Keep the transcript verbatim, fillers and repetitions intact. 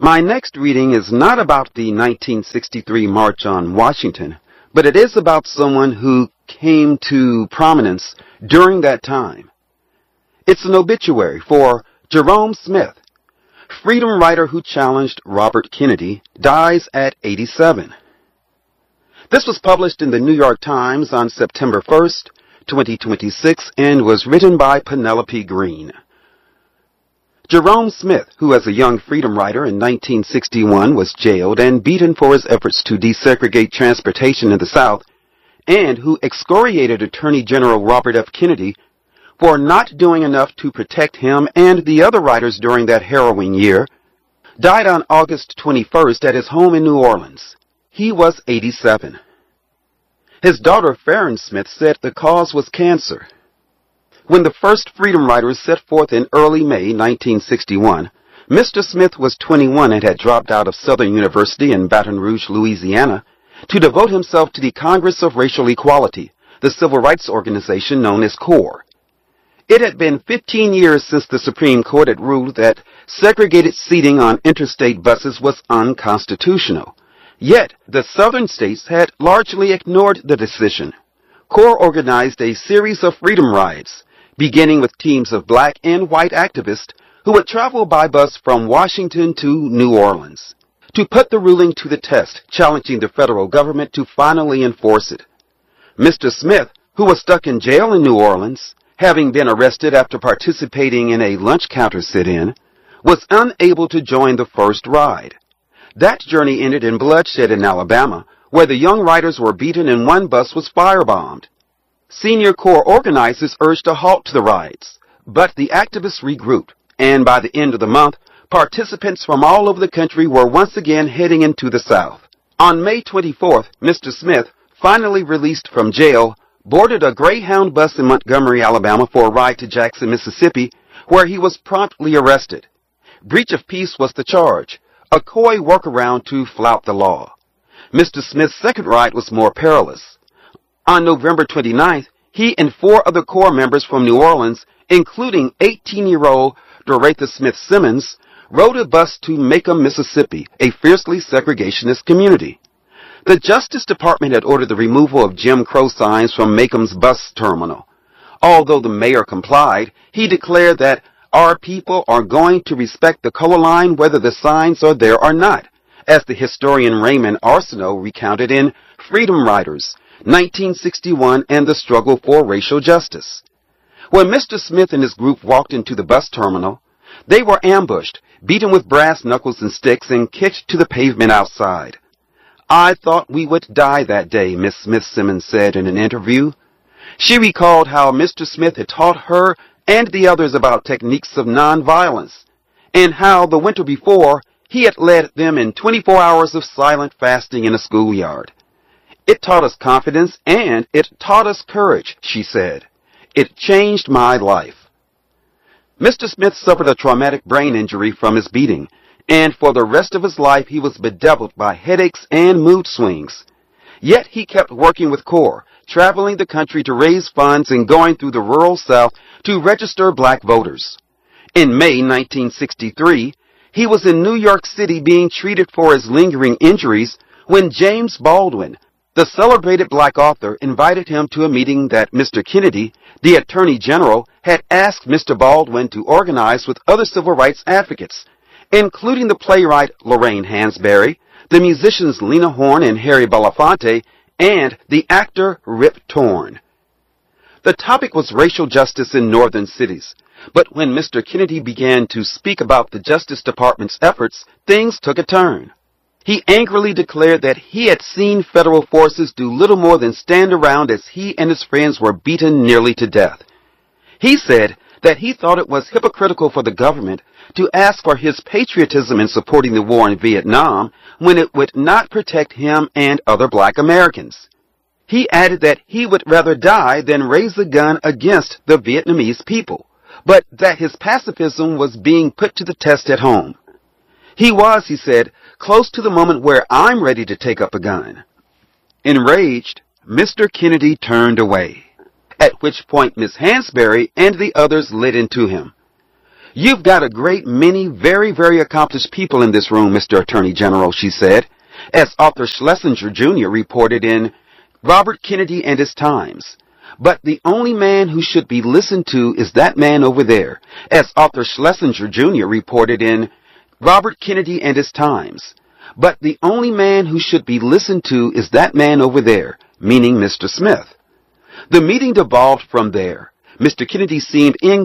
My next reading is not about the nineteen sixty-three March on Washington, but it is about someone who came to prominence during that time. It's an obituary for Jerome Smith, freedom rider who challenged Robert Kennedy, dies at eighty-seven. This was published in the New York Times on September first, twenty twenty-six, and was written by Penelope Green. Jerome Smith, who as a young freedom rider in nineteen sixty-one was jailed and beaten for his efforts to desegregate transportation in the South, and who excoriated Attorney General Robert F. Kennedy for not doing enough to protect him and the other riders during that harrowing year, died on August twenty-first at his home in New Orleans. He was eighty-seven. His daughter Farron Smith said the cause was cancer. When the first freedom riders set forth in early May nineteen sixty-one, Mister Smith was twenty-one and had dropped out of Southern University in Baton Rouge, Louisiana, to devote himself to the Congress of Racial Equality, the civil rights organization known as CORE. It had been fifteen years since the Supreme Court had ruled that segregated seating on interstate buses was unconstitutional. Yet, the southern states had largely ignored the decision. CORE organized a series of freedom rides, beginning with teams of black and white activists who would travel by bus from Washington to New Orleans to put the ruling to the test, challenging the federal government to finally enforce it. Mister Smith, who was stuck in jail in New Orleans, having been arrested after participating in a lunch counter sit-in, was unable to join the first ride. That journey ended in bloodshed in Alabama, where the young riders were beaten and one bus was firebombed. Senior CORE organizers urged a halt to the rides, but the activists regrouped, and by the end of the month, participants from all over the country were once again heading into the South. On May twenty-fourth, Mister Smith, finally released from jail, boarded a Greyhound bus in Montgomery, Alabama for a ride to Jackson, Mississippi, where he was promptly arrested. Breach of peace was the charge, a coy workaround to flout the law. Mister Smith's second ride was more perilous. On November twenty-ninth, he and four other CORE members from New Orleans, including eighteen-year-old Doretha Smith Simmons, rode a bus to Macomb, Mississippi, a fiercely segregationist community. The Justice Department had ordered the removal of Jim Crow signs from Macomb's bus terminal. Although the mayor complied, he declared that our people are going to respect the color line whether the signs are there or not, as the historian Raymond Arsenault recounted in Freedom Riders, nineteen sixty-one and the Struggle for Racial Justice. When Mister Smith and his group walked into the bus terminal, they were ambushed, beaten with brass knuckles and sticks, and kicked to the pavement outside. I thought we would die that day, Miss Smith Simmons said in an interview. She recalled how Mister Smith had taught her and the others about techniques of nonviolence, and how the winter before he had led them in twenty-four hours of silent fasting in a schoolyard. It taught us confidence and it taught us courage, she said. It changed my life. Mister Smith suffered a traumatic brain injury from his beating, and for the rest of his life he was bedeviled by headaches and mood swings. Yet he kept working with CORE, traveling the country to raise funds and going through the rural South to register black voters. In May nineteen sixty-three, he was in New York City being treated for his lingering injuries when James Baldwin, the celebrated black author, invited him to a meeting that Mister Kennedy, the Attorney General, had asked Mister Baldwin to organize with other civil rights advocates, including the playwright Lorraine Hansberry, the musicians Lena Horne and Harry Belafonte, and the actor Rip Torn. The topic was racial justice in northern cities, but when Mister Kennedy began to speak about the Justice Department's efforts, things took a turn. He angrily declared that he had seen federal forces do little more than stand around as he and his friends were beaten nearly to death. He said that he thought it was hypocritical for the government to ask for his patriotism in supporting the war in Vietnam when it would not protect him and other black Americans. He added that he would rather die than raise a gun against the Vietnamese people, but that his pacifism was being put to the test at home. He was, he said, close to the moment where I'm ready to take up a gun. Enraged, Mister Kennedy turned away, at which point Miss Hansberry and the others lit into him. You've got a great many very, very accomplished people in this room, Mister Attorney General, she said, as Arthur Schlesinger Junior reported in Robert Kennedy and His Times. But the only man who should be listened to is that man over there, as Arthur Schlesinger Junior reported in Robert Kennedy and His Times. But the only man who should be listened to is that man over there, meaning Mister Smith. The meeting devolved from there. Mister Kennedy seemed in